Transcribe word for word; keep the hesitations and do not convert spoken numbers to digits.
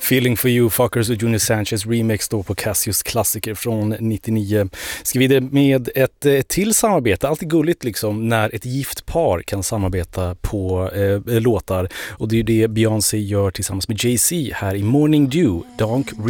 Feeling for you, Fuckers och Junior Sanchez remix då på Cassius klassiker från nittionio. Ska vidare med ett, ett till samarbete. Alltid gulligt liksom när ett gift par kan samarbeta på eh, låtar. Och det är ju det Beyoncé gör tillsammans med Jay-Z här i Morning Dew, Donk